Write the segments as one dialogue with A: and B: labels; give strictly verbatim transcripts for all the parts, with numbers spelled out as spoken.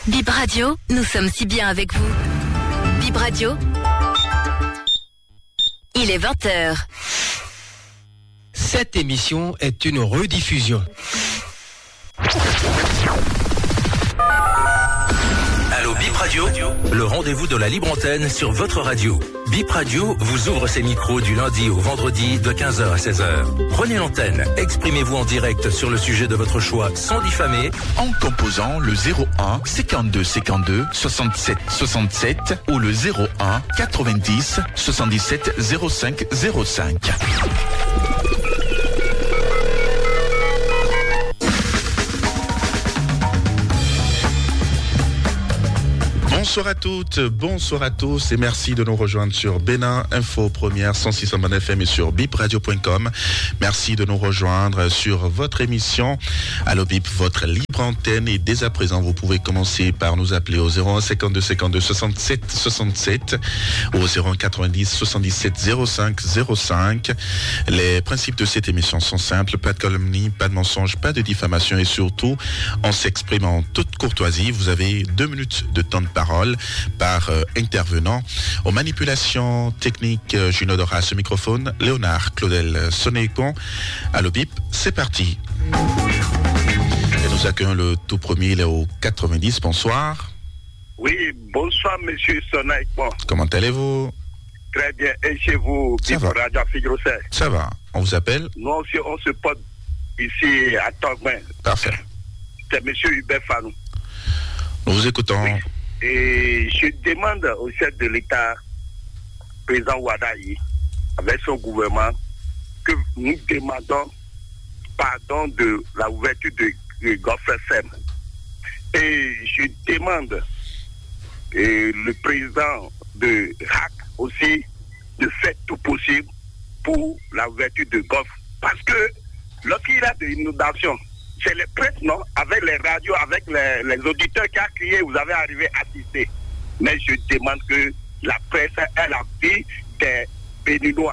A: Bip Radio, nous sommes si bien avec vous. Bip Radio, il est vingt heures.
B: Cette émission est une rediffusion.
C: Allô Bip Radio, le rendez-vous de la libre antenne sur votre radio. Bip Radio vous ouvre ses micros du lundi au vendredi de quinze heures à seize heures. Prenez l'antenne, exprimez-vous en direct sur le sujet de votre choix sans diffamer.
D: En composant le zéro un cinquante-deux cinquante-deux soixante-sept soixante-sept ou le zéro un quatre-vingt-dix soixante-dix-sept zéro cinq zéro cinq.
E: Bonsoir à toutes, bonsoir à tous et merci de nous rejoindre sur Bénin Info Première cent six point neuf F M et sur bip radio point com. Merci de nous rejoindre sur votre émission Allo Bip, votre libre antenne, et dès à présent vous pouvez commencer par nous appeler au zéro un cinquante-deux cinquante-deux soixante-sept soixante-sept ou au zéro un quatre-vingt-dix soixante-dix-sept zéro cinq zéro cinq. Les principes de cette émission sont simples: pas de calomnie, pas de mensonge, pas de diffamation et surtout on s'exprime en toute courtoisie. Vous avez deux minutes de temps de parole par euh, intervenant. Aux manipulations techniques, euh, Juno Dora, ce microphone, Léonard Claudel Sonécon. Allo Bip, c'est parti. Et nous accueillons le tout premier, il est au quatre-vingt-dix. Bonsoir.
F: Oui, bonsoir monsieur Sonécon.
E: Comment allez-vous?
F: Très bien. Et chez vous,
E: Ça
F: Bip
E: va.
F: Radio Figurosset?
E: Ça va. On vous appelle?
F: Nous, on se, on se porte ici à Togben.
E: Parfait.
F: C'est monsieur Hubert Fanou.
E: Nous vous écoutons.
F: Oui. Et je demande au chef de l'État, président Ouadaï, avec son gouvernement, que nous demandons pardon de la ouverture de, de Godfrey Sem. Et je demande et le président de H A C aussi de faire tout possible pour l'ouverture de Godfrey. Parce que lorsqu'il y a des inondations, c'est les presse, non? Avec les radios, avec les, les auditeurs qui ont crié, vous avez arrivé à assister. Mais je demande que la presse ait la vie des Béninois.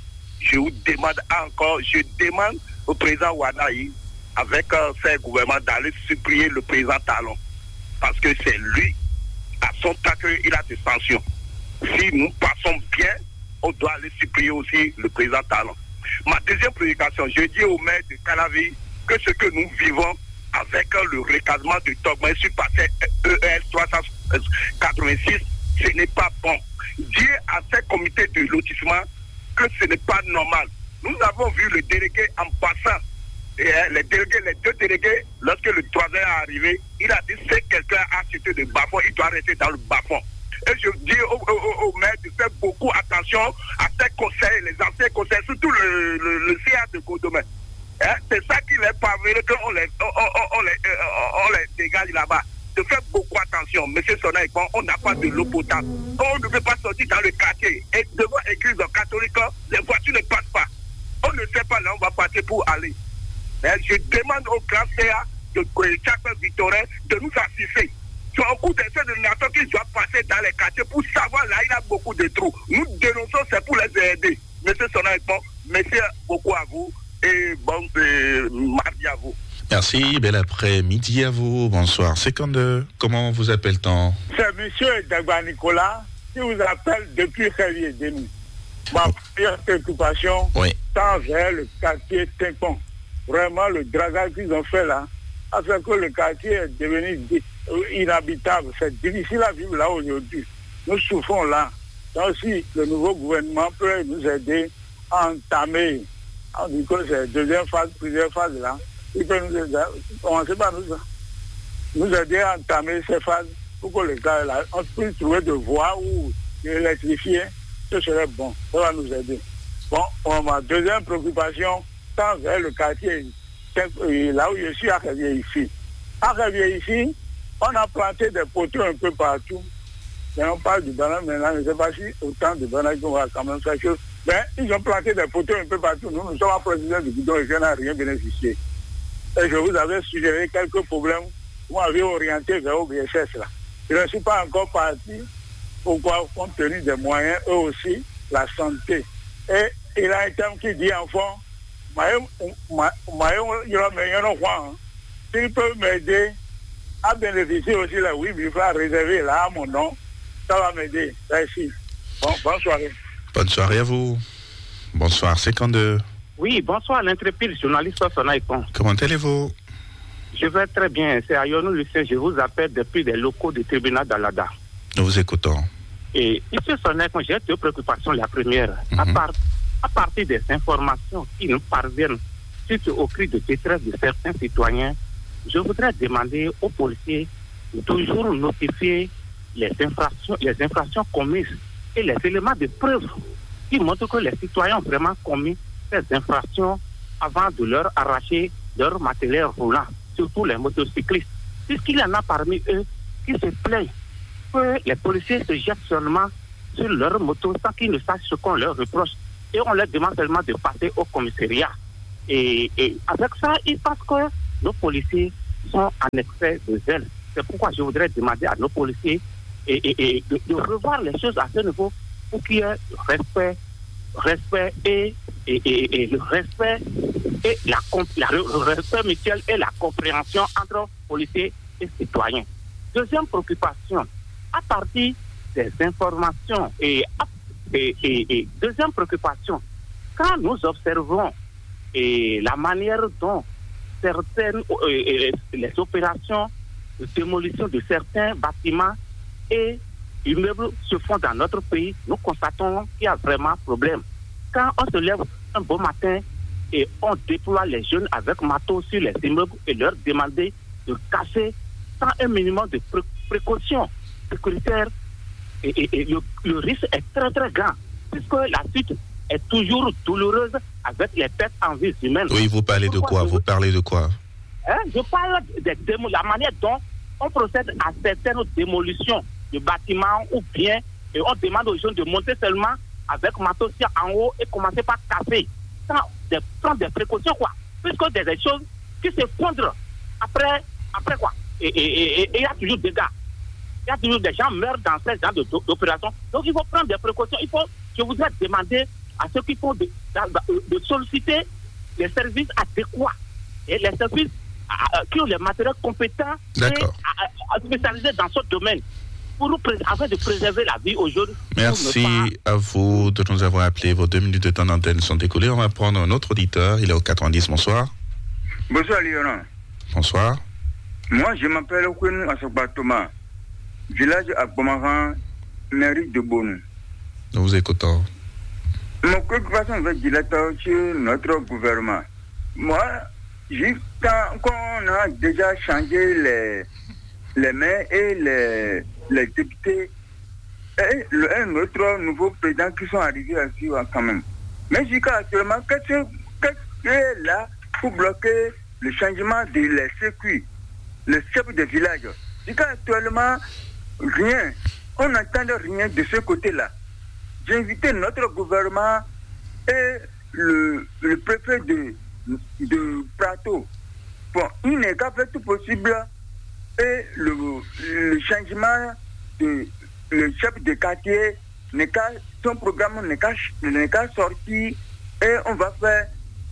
F: Je vous demande encore, je demande au président Ouadaï, avec euh, ses gouvernements, d'aller supplier le président Talon. Parce que c'est lui, à son temps, qu'il a des sanctions. Si nous passons bien, on doit aller supplier aussi le président Talon. Ma deuxième prédication, je dis au maire de Calavi que ce que nous vivons avec le recasement de Togben sur passé E L trois cent quatre-vingt-six, ce n'est pas bon. Dire à ces comités de lotissement que ce n'est pas normal. Nous avons vu le délégué en passant, et les délégués, les deux délégués, lorsque le troisième est arrivé, il a dit que si quelqu'un a acheté de bas-fond, il doit rester dans le bas-fond. Et je dis au, au, au maire de faire beaucoup attention à ces conseils, les anciens conseils, surtout le, le, le C A de Godomain. Hein, c'est ça qui n'est pas vrai, qu'on les, on, on, on, les, on les dégage là-bas. De faire beaucoup attention, monsieur Sonécon, on n'a pas de l'eau potable. On ne peut pas sortir dans le quartier. Et devant l'église catholique, les voitures ne passent pas. On ne sait pas là où on va passer pour aller. Mais je demande au grand C A de Chapelle Victorin de nous assister. Sur un coup d'essai de nation qui doit passer dans les quartiers pour savoir là, il y a beaucoup de trous. Nous dénonçons, c'est pour les aider. Monsieur Sonécon, merci beaucoup à vous. Et bon euh, mardi à vous.
E: Merci, bel après-midi à vous. Bonsoir. cinquante-deux, comment vous appelle-t-on?
G: C'est monsieur Dagba Nicolas qui vous appelle depuis février de nous. Ma oh. première préoccupation,
E: oui.
G: Tant vers le quartier Timpon. Vraiment, le dragage qu'ils ont fait là, a fait que le quartier est devenu inhabitable. C'est difficile à vivre là aujourd'hui. Nous souffrons là. Donc si le nouveau gouvernement peut nous aider à entamer, on dit que c'est deuxième phase, plusieurs phases là, il peut nous aider, commencer par nous, nous aider à entamer ces phases pour que les gars là, on puisse trouver de voies ou d'électrifier, ce serait bon, ça va nous aider. Bon, on, ma deuxième préoccupation, tant vers le quartier, là où je suis à Révier ici. À Révier ici, on a planté des poteaux un peu partout. Mais on parle du banane maintenant, je ne sais pas si autant de bananes qu'on va quand même faire chose. Mais ils ont planté des poteaux un peu partout. Nous, nous sommes en président du bidon et je n'ai rien bénéficié. Et je vous avais suggéré quelques problèmes. Vous m'avez orienté vers O B S S là. Je ne suis pas encore parti. Pourquoi, compte tenu des moyens, eux aussi, la santé. Et il y a un terme qui dit enfant, s'il peut m'aider à bénéficier aussi les huit mille francs réservés là à mon nom. Ça va m'aider. Merci. Bon, bonne soirée.
E: Bonne soirée à vous. Bonsoir, cinquante-deux.
H: Oui, bonsoir, l'intrépide journaliste Sonaïkon.
E: Comment allez-vous?
H: Je vais très bien. C'est Ayonou Lucien. Je vous appelle depuis les locaux du tribunal d'Alada.
E: Nous vous écoutons.
H: Et M. Sonaïkon, j'ai deux préoccupations. La première, mm-hmm. à, part, à partir des informations qui nous parviennent suite au cri de détresse de certains citoyens, je voudrais demander aux policiers de toujours notifier les infractions, les infractions commises et les éléments de preuve qui montrent que les citoyens ont vraiment commis ces infractions avant de leur arracher leur matériel roulant, surtout les motocyclistes. Puisqu'il y en a parmi eux qui se plaignent que les policiers se jettent seulement sur leur moto sans qu'ils ne sachent ce qu'on leur reproche. Et on leur demande seulement de passer au commissariat. Et, et avec ça, ils pensent que nos policiers sont en excès de zèle. C'est pourquoi je voudrais demander à nos policiers et, et, et de, de revoir les choses à ce niveau pour qu'il y ait respect, respect et, et, et, et le respect et la, la, le respect mutuel et la compréhension entre policiers et citoyens. Deuxième préoccupation, à partir des informations et, et, et, et deuxième préoccupation, quand nous observons et la manière dont certaines euh, les opérations de démolition de certains bâtiments et immeubles se font dans notre pays, nous constatons qu'il y a vraiment problème. Quand on se lève un beau matin et on déploie les jeunes avec marteau sur les immeubles et leur demander de casser sans un minimum de pré- précautions sécuritaires, et, et, et le, le risque est très très grand, puisque la suite est toujours douloureuse avec les pertes en vie humaine.
E: Oui, vous parlez de quoi? Vous parlez de quoi?
H: Hein? Je parle de démo- la manière dont on procède à certaines démolitions de bâtiments ou bien et on demande aux gens de monter seulement avec marteau en haut et commencer par casser sans de, prendre des précautions, quoi. Puisque des, des choses qui se fondrent après, après quoi. Et il y a toujours des gars. Il y a toujours des gens meurent dans ce genre de, d'opération. Donc il faut prendre des précautions. Il faut, je voudrais demander à ceux qui font de, de, de solliciter les services adéquats et les services à, à, qui ont les matériels compétents et à, à spécialisés dans ce domaine pour nous pré- afin de préserver la vie aujourd'hui.
E: Merci pas... à vous de nous avoir appelé. Vos deux minutes de temps d'antenne sont écoulées. On va prendre un autre auditeur. Il est au quatre-vingt-dix. Bonsoir.
I: Bonsoir, Léonard.
E: Bonsoir.
I: Moi, je m'appelle Okwenou Asoba Thomas, village à Bomaran, mairie de Bonou.
E: Nous vous écoutons.
I: Mon préoccupation va dilater sur notre gouvernement. Moi, juste quand, quand on a déjà changé les, les maires et les, les députés, et le, un autre nouveau président qui sont arrivés ici quand même. Mais jusqu'à actuellement, qu'est-ce qui est là pour bloquer le changement de les circuits, le chef de village? Jusqu'à actuellement, rien. On n'entend rien de ce côté-là. J'ai invité notre gouvernement et le, le préfet de, de Plateau. Bon, il n'est qu'à faire tout possible et le, le changement de le chef de quartier n'est qu'à, son programme n'est qu'à, n'est qu'à sortir et on va faire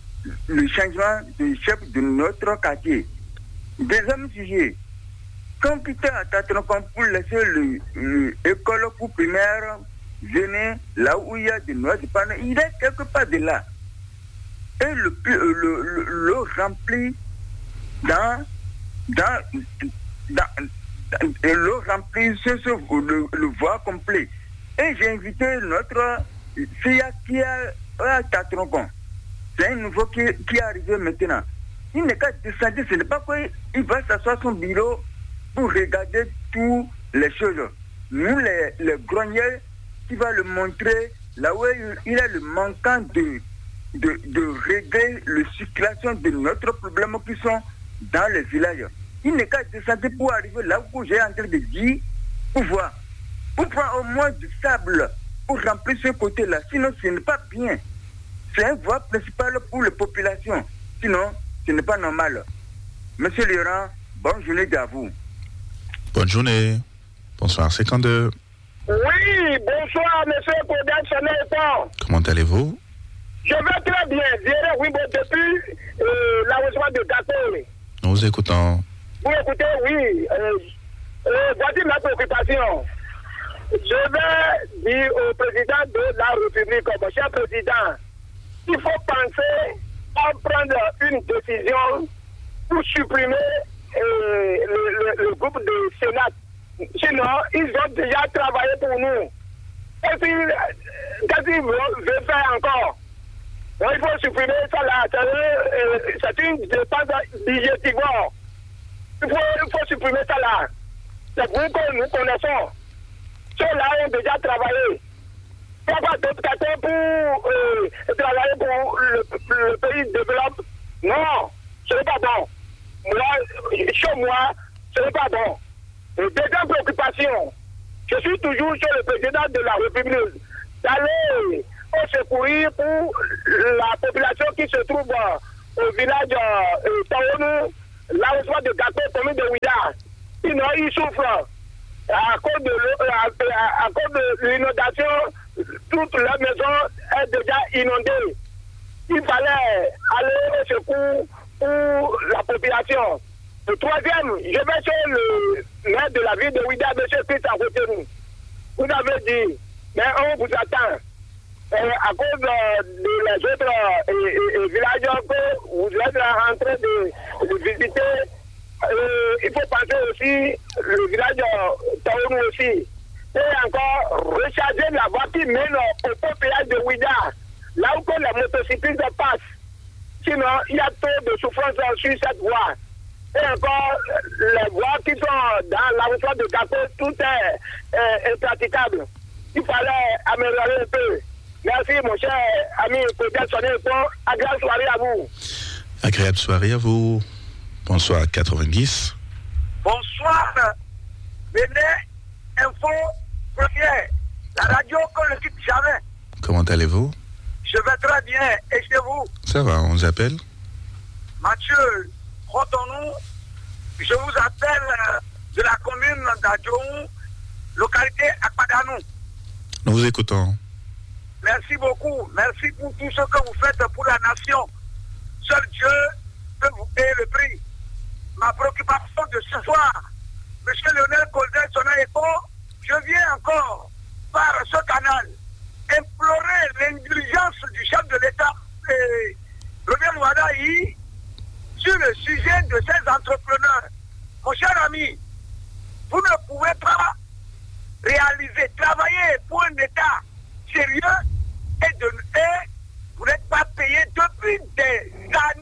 I: le changement de chef de notre quartier. Deuxième sujet, quand on quitte à Tatrancon pour laisser l'école pour primaire venir là où il y a des noix de panne, il est quelque part de là. Et le, le, le, le remplit dans, dans, dans, dans et le remplit ce, ce, le, le voie complet. Et j'ai invité notre C I A qui a à Tatrancon. C'est un nouveau qui, qui est arrivé maintenant. Il n'est qu'à descendre, ce n'est pas qu'il va s'asseoir son bureau pour regarder toutes les choses. Nous, les, les greniers, qui va le montrer là où il a le manquant de, de, de régler la circulation de notre problème qui sont dans les villages. Il n'est qu'à descendre pour arriver là où j'ai en train de dire, pour voir. Pour prendre au moins du sable pour remplir ce côté-là. Sinon, ce n'est pas bien. C'est un voie principal pour les populations. Sinon, ce n'est pas normal. Monsieur Léran, bonne journée à vous.
E: Bonne journée. Bonsoir, cinquante-deux.
J: Oui, bonsoir, monsieur Kodak Chanel.
E: Comment allez-vous?
J: Je vais très bien. Je vais oui, bon, depuis euh, l'arrondissement de Gâteau.
E: Nous vous écoutons.
J: Vous écoutez, oui. Euh, euh, voici ma préoccupation. Je vais dire au président de la République, mon cher président, il faut penser à prendre une décision pour supprimer euh, le, le, le groupe de Sénat. Sinon, ils ont déjà travaillé pour nous. Qu'est-ce qu'ils veulent faire encore? Donc, il faut supprimer ça là. C'est une dépense budgétivore. Il faut, il faut supprimer ça là. C'est vous que nous connaissons. Ceux-là ont déjà travaillé. Il n'y a pas d'autres questions pour euh, travailler pour le, le pays développe. Non, ce n'est pas bon. Moi, chez moi, ce n'est pas bon. Et deuxième préoccupation, je suis toujours chez le président de la République d'aller au secourir pour la population qui se trouve au village euh, Taonou, l'arrondissement de Gato, commune de Ouida. Sinon, ils souffrent. À cause de, à, à, à cause de l'inondation, toute la maison est déjà inondée. Il fallait aller au secours pour la population. Le troisième, je vais chez le maire de la ville de Ouida, M. Christ à côté de nous. Vous avez dit, mais on vous attend. Et à cause de, de les autres euh, villages que vous êtes en train de, de visiter, euh, il faut penser aussi le village de Taonou aussi. Et encore, recharger la voie qui mène au populage de Ouida, là où que les motocyclistes passent. Sinon, il y a trop de souffrance sur cette voie. Et encore, les voies qui sont dans l'arrondissement de Gato, tout est, est, est praticable. Il fallait améliorer un peu. Merci, mon cher ami, peut-être sonner le pont. Agréable soirée à vous.
E: Agréable soirée à vous. Bonsoir, quatre-vingt-dix.
J: Bonsoir. Venez, info, première. La radio qu'on ne quitte jamais.
E: Comment allez-vous?
J: Je vais très bien. Et chez vous?
E: Ça va, on vous appelle?
J: Mathieu, Rotonou, je vous appelle de la commune d'Adjoum, localité Akpadanou.
E: Nous vous écoutons.
J: Merci beaucoup. Merci pour tout ce que vous faites pour la nation. Seul Dieu peut vous payer le prix. Ma préoccupation de ce soir, M. Lionel Coldet Sonaïko, je viens encore par ce canal implorer l'indulgence du chef de l'État, Robert Ouadaï, sur le sujet de ces entrepreneurs. Mon cher ami, vous ne pouvez pas réaliser, travailler pour un État sérieux et, de, et vous n'êtes pas payé depuis des années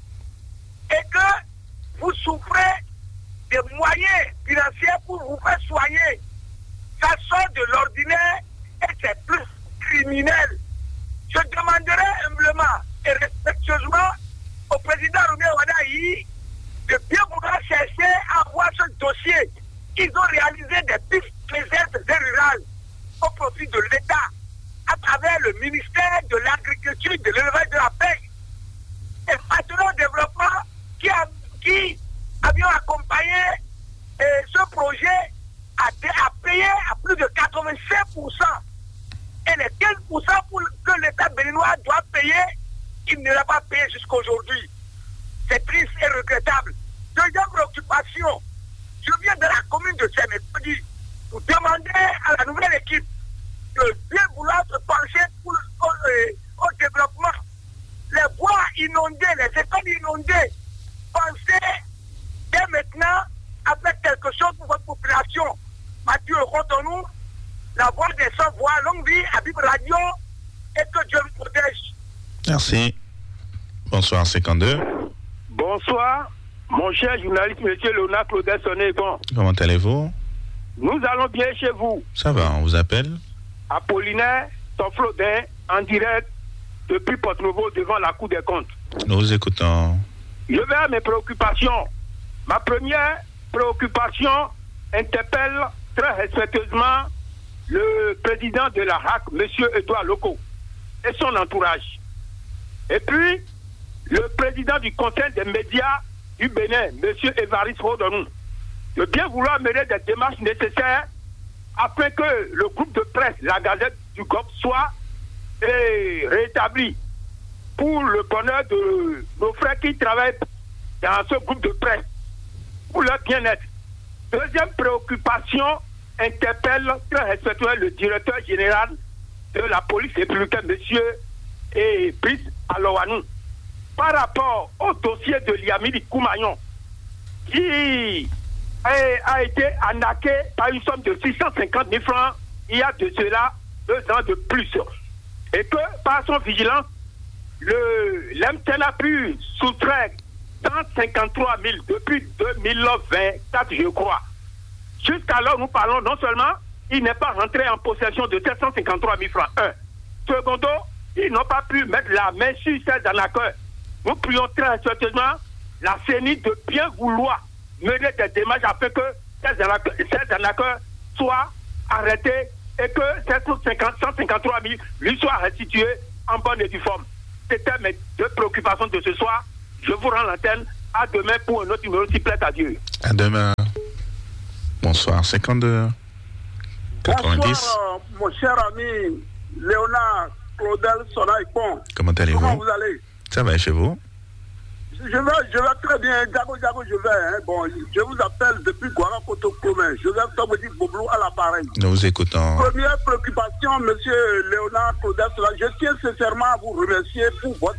J: et que vous souffrez des moyens financiers pour vous faire soigner. Ça sort de l'ordinaire et c'est plus criminel. Je demanderai humblement et respectueusement au président Roumé Ouadaï de bien vouloir chercher à voir ce dossier. Ils ont réalisé des pistes désertes et rurales au profit de l'État à travers le ministère de l'Agriculture, de l'élevage de la pêche et maintenant le développement qui, a, qui avions accompagné euh, ce projet à, à payer à plus de quatre-vingt-cinq pour cent. Et les quinze pour cent pour que l'État béninois doit payer, il ne l'a pas payé jusqu'à aujourd'hui. C'est triste et regrettable. Deuxième préoccupation, je viens de la commune de Sénégal pour demander à la nouvelle équipe de bien vouloir se pencher pour, au, au développement. Les voies inondées, les écoles inondées, pensez dès maintenant à faire quelque chose pour votre population. Mathieu Rotonou, la voix des sans-voix, longue vie à Bib Radio et que Dieu vous protège.
E: Merci. Bonsoir, cinquante-deux.
K: Bonsoir, mon cher journaliste, monsieur Léonard Claudet Sonégon.
E: Comment allez-vous?
K: Nous allons bien chez vous.
E: Ça va, on vous appelle?
K: Apollinaire Sonflodin, en direct depuis Porte-Nouveau devant la Cour des comptes.
E: Nous vous écoutons.
K: Je vais à mes préoccupations. Ma première préoccupation interpelle très respectueusement le président de la R A C, M. Edouard Loko, et son entourage. Et puis, le président du Conseil des médias du Bénin, M. Évariste Rodonou, de bien vouloir mener des démarches nécessaires afin que le groupe de presse, la Gazette du Golfe, soit eh, rétabli pour le bonheur de nos frères qui travaillent dans ce groupe de presse. pour leur bien-être. Deuxième préoccupation interpelle très respectueux le directeur général de la police républicaine, monsieur et Brice Alowanou, par rapport au dossier de Liamidi Koumayon, qui a, a été arnaqué par une somme de six cent cinquante mille francs il y a de cela deux ans de plus. Et que par son vigilance, le l'M T N a pu soustraire cent cinquante-trois mille depuis deux mille vingt-quatre, je crois. Jusqu'alors, nous parlons non seulement, il n'est pas rentré en possession de sept cent cinquante-trois mille francs. Un. Secondo, ils n'ont pas pu mettre la main sur ces arnaqueurs. Nous prions très sérieusement la C E N I de bien vouloir mener des démarches afin que ces arnaqueurs, ces arnaqueurs soient arrêtés et que cent cinquante-trois mille lui soient restitués en bonne et due forme. C'était mes deux préoccupations de ce soir. Je vous rends l'antenne. À demain pour un autre numéro, s'il plaît à Dieu.
E: À demain. Bonsoir. cinquante-deux quatre-vingt-dix.
G: Bonsoir, mon cher ami Léonard Claudel Sonaïpon.
E: Comment allez-vous?
G: Comment vous allez?
E: Ça va chez vous?
G: Je vais, je vais très bien. Diago, Diago, je vais. Hein. Bon, je vous appelle depuis Guarapoto Commun. Je vais Tomodi Boblou à l'appareil.
E: Nous vous écoutons.
G: Première préoccupation, monsieur Léonard Claudel Sonaïpon. Je tiens sincèrement à vous remercier pour votre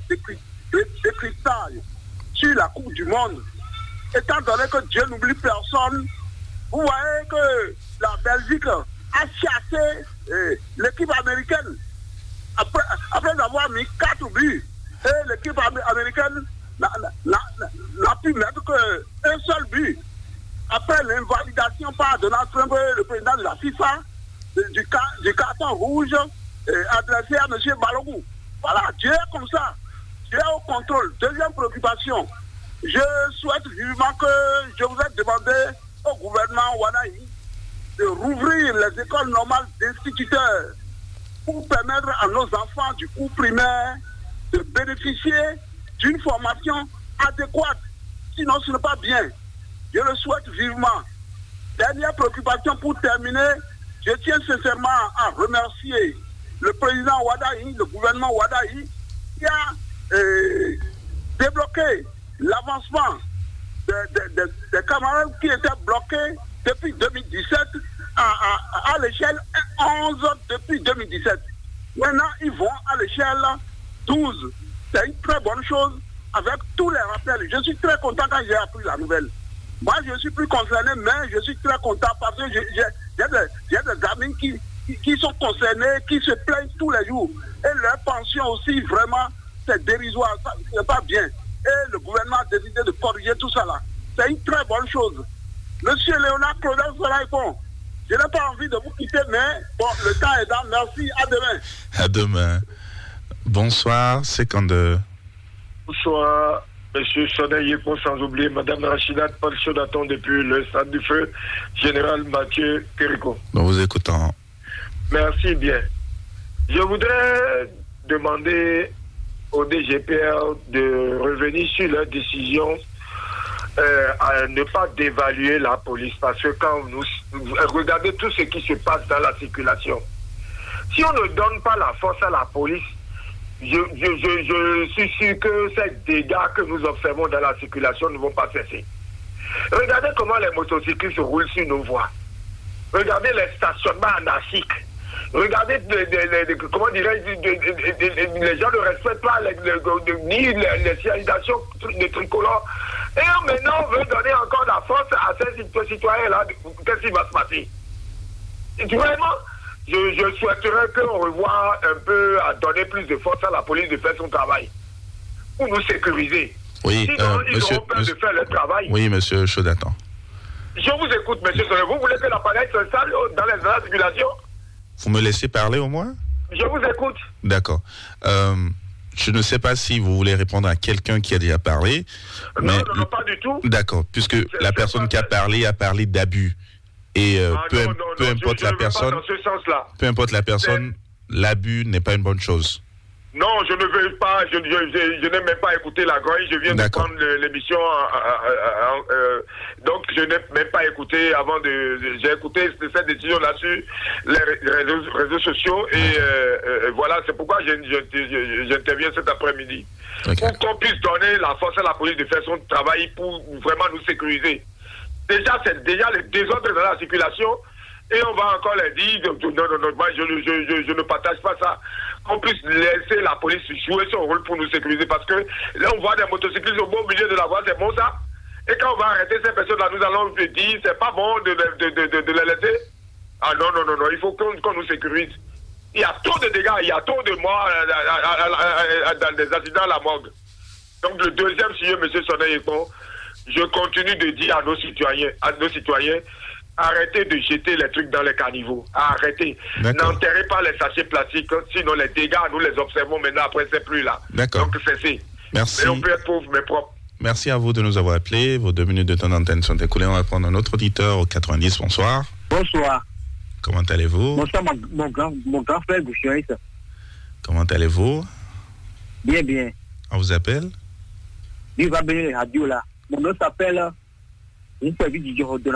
G: décryptage sur la Coupe du Monde. Étant donné que Dieu n'oublie personne, vous voyez que la Belgique a chassé eh, l'équipe américaine après, après avoir mis quatre buts. Et l'équipe américaine n'a, n'a, n'a pu mettre qu'un seul but. Après l'invalidation par Donald Trump, le président de la FIFA, du, du carton rouge eh, adressé à M. Balogou. Voilà, Dieu est comme ça. Dieu est au contrôle. Deuxième préoccupation. Je souhaite vivement que je vous ai demandé au gouvernement Wadaï de rouvrir les écoles normales d'instituteurs pour permettre à nos enfants du cours primaire de bénéficier d'une formation adéquate. Sinon, ce n'est pas bien. Je le souhaite vivement. Dernière préoccupation pour terminer, je tiens sincèrement à remercier le président Wadaï, le gouvernement Wadaï, qui a euh, débloqué l'avancement des de, de, de camarades qui étaient bloqués depuis deux mille dix-sept à, à, à l'échelle onze depuis deux mille dix-sept. Maintenant, ils vont à l'échelle douze. C'est une très bonne chose avec tous les rappels. Je suis très content quand j'ai appris la nouvelle. Moi, je suis plus concerné, mais je suis très content parce que j'ai des, des amis qui, qui, qui sont concernés, qui se plaignent tous les jours. Et leur pension aussi, vraiment, c'est dérisoire. Ce n'est pas bien. Et le gouvernement a décidé de corriger tout ça là. C'est une très bonne chose. Monsieur Léonard Claudel Sonaïpon, je n'ai pas envie de vous quitter, mais bon, le temps est là. Merci, à demain.
E: À demain. Bonsoir, cinquante-deux.
L: Bonsoir, monsieur Sonaïpon, sans oublier madame Rachida Palchodaton depuis le stade du feu, général Mathieu Kériko.
E: Nous vous écoutons.
L: Merci bien. Je voudrais demander au D G P R de revenir sur leur décision euh, à ne pas dévaluer la police, parce que quand nous regardez tout ce qui se passe dans la circulation, si on ne donne pas la force à la police, je, je, je, je suis sûr que ces dégâts que nous observons dans la circulation ne vont pas cesser. Regardez comment les motocyclistes roulent sur nos voies. Regardez les stationnements anarchiques. Regardez les, les, les, comment dirais-je, les gens ne respectent pas les, les, ni les, les signalisations de tricolore. Et maintenant, on veut donner encore la force à ces citoyens-là. Qu'est-ce qui va se passer? Vraiment, je, je souhaiterais qu'on revoie un peu à donner plus de force à la police de faire son travail. Pour nous sécuriser.
E: Oui,
L: Sinon,
E: euh,
L: ils
E: monsieur,
L: auront peur
E: monsieur,
L: de faire leur travail.
E: Oui, monsieur Chaudatan.
L: Je vous écoute, monsieur. Vous voulez que l'appareil s'installe dans les dans la circulation?
E: Vous me laissez parler au moins?
L: Je vous écoute.
E: D'accord. Euh, je ne sais pas si vous voulez répondre à quelqu'un qui a déjà parlé.
L: Non,
E: mais...
L: non, non, pas du tout.
E: D'accord, puisque la personne qui a parlé a parlé d'abus. Et euh,
L: ah,
E: peu,
L: non, non,
E: peu
L: non,
E: importe
L: je,
E: la
L: je
E: personne,
L: dans ce sens-là.
E: peu importe la personne, l'abus n'est pas une bonne chose.
L: Non, je ne veux pas, je, je, je, je n'ai même pas écouté la grogne, je viens de prendre l'émission, euh, euh, donc je n'ai même pas écouté avant de, j'ai écouté cette décision là-dessus, les réseaux, réseaux sociaux, et euh, euh, voilà, c'est pourquoi j'interviens cet après-midi. Okay. Pour qu'on puisse donner la force à la police de faire son travail pour vraiment nous sécuriser. Déjà, c'est déjà le désordre dans la circulation. Et on va encore les dire, non, non, non, moi je, je, je, je ne partage pas ça. Qu'on puisse laisser la police jouer son rôle pour nous sécuriser. Parce que là, on voit des motocyclistes au beau milieu de la voie, c'est bon ça. Et quand on va arrêter ces personnes-là, nous allons dire, c'est pas bon de, de, de, de, de les laisser. Ah non, non, non, non, il faut qu'on qu'on nous sécurise. Il y a trop de dégâts, il y a trop de morts dans des accidents à la morgue. Donc le deuxième sujet, M. Sonet-Yekon, je continue de dire à nos citoyens, à nos citoyens, arrêtez de jeter les trucs dans les caniveaux. Arrêtez. N'enterrez pas les sachets plastiques, sinon les dégâts, nous les observons maintenant, après c'est plus là.
E: D'accord.
L: Donc cessez.
E: Merci.
L: Et on peut être pauvre mais propre.
E: Merci à vous de nous avoir appelés. Vos deux minutes de temps d'antenne sont écoulées. On va prendre un autre auditeur au quatre-vingt-dix. Bonsoir.
M: Bonsoir.
E: Comment allez-vous?
M: Bonsoir, mon, mon, grand, mon grand frère Gouchouaïs.
E: Comment allez-vous?
M: Bien, bien.
E: On vous appelle?
M: Il va venir radio là. Mon nom s'appelle. Une service du jour de